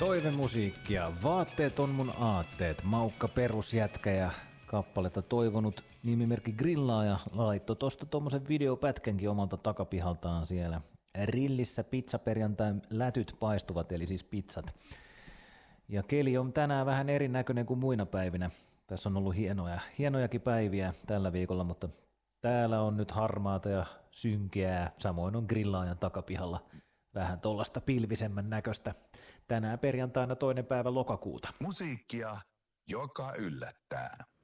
Toivemusiikkia, vaatteet on mun aatteet, Maukka perusjätkä ja kappaletta toivonut nimimerkki Grillaaja laittoi tosta tommosen videopätkänkin omalta takapihaltaan siellä. Rillissä pizzaperjantain lätyt paistuvat, eli siis pizzat. Ja keli on tänään vähän erinäköinen kuin muina päivinä. Tässä on ollut hienojakin päiviä tällä viikolla, mutta täällä on nyt harmaata ja synkeää. Samoin on Grillaajan takapihalla vähän tollasta pilvisemmän näköistä. Tänään perjantaina 2. päivä lokakuuta. Musiikkia, joka yllättää.